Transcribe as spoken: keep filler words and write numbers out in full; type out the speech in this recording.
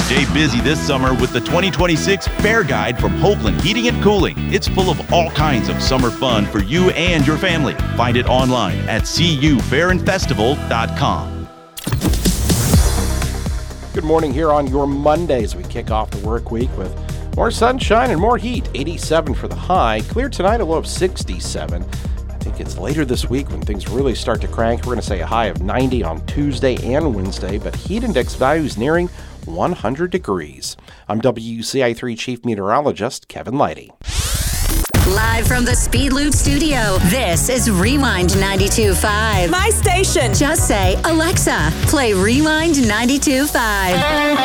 Stay busy this summer with the twenty twenty-six Fair Guide from Hoagland Heating and Cooling. It's full of all kinds of summer fun for you and your family. Find it online at c u fair and festival dot com. Good morning here on your Monday as we kick off the work week with more sunshine and more heat. eighty-seven for the high. Clear tonight, a low of sixty-seven. I think it's later this week when things really start to crank. We're going to say a high of ninety on Tuesday and Wednesday, but heat index values nearing one hundred degrees. I'm W C I three Chief Meteorologist Kevin Leidy. Live from the Speed Loop studio, this is Rewind ninety-two point five. My station. Just say, Alexa, play Rewind ninety-two point five.